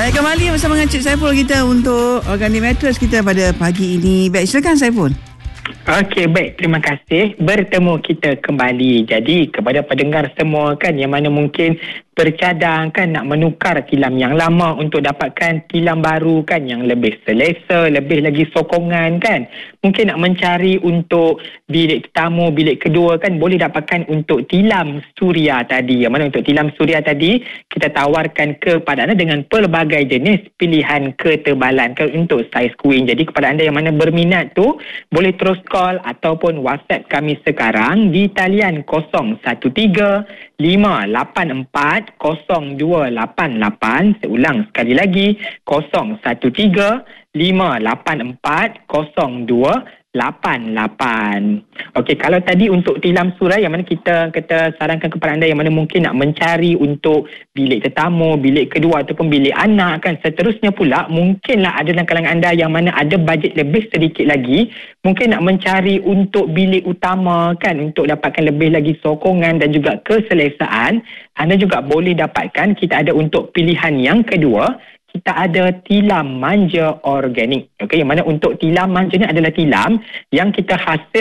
Baik, kembali bersama dengan Cik Saiful kita untuk Organik Mattress kita pada pagi ini. Baik, silakan Saiful. Okey, baik. Terima kasih. Bertemu kita kembali. Jadi, kepada pendengar semua kan yang mana mungkin bercadang kan nak menukar tilam yang lama untuk dapatkan tilam baru kan yang lebih selesa, lebih lagi sokongan kan. Mungkin nak mencari untuk bilik tetamu, bilik kedua kan boleh dapatkan untuk tilam suria tadi. Yang mana untuk tilam suria tadi kita tawarkan kepada anda dengan pelbagai jenis pilihan ketebalan kan untuk saiz queen. Jadi kepada anda yang mana berminat tu boleh terus call ataupun WhatsApp kami sekarang di talian 013-584-0288. Seulang sekali lagi 013-584-0288. Okey, kalau tadi untuk tilam surai yang mana kita sarankan kepada anda yang mana mungkin nak mencari untuk bilik tetamu, bilik kedua ataupun bilik anak kan. Seterusnya pula mungkinlah ada dalam kalangan anda yang mana ada bajet lebih sedikit lagi, mungkin nak mencari untuk bilik utama kan untuk dapatkan lebih lagi sokongan dan juga keselesaan. Anda juga boleh dapatkan, kita ada untuk pilihan yang kedua, kita ada tilam manja organik. Okey, yang mana untuk tilam manja ni adalah tilam yang kita hasil